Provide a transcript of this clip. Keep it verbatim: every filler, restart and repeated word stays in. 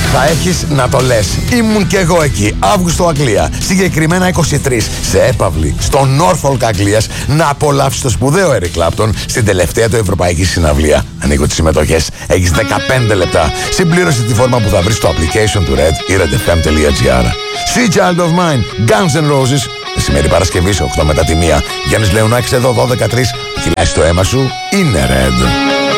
Θα έχεις να το λες. Ήμουν κι εγώ εκεί, Αύγουστο Αγγλία. Συγκεκριμένα είκοσι τρεις, σε έπαυλη, στο Norfolk Αγγλίας, να απολαύσεις το σπουδαίο Eric Clapton στην τελευταία του ευρωπαϊκή συναυλία. Ανοίγω τις συμμετοχές. Έχεις δεκαπέντε λεπτά. Συμπλήρωσε τη φόρμα που θα βρεις στο application του Red ή redfm.gr. See Child of Mine, Guns N' Roses. Μεσημέρι Παρασκευής, οκτώ μετά τη μία. Γιάννης Λεωνάκης εδώ, δώδεκα τρία. Κυλάει στο αίμα σου, είναι Red.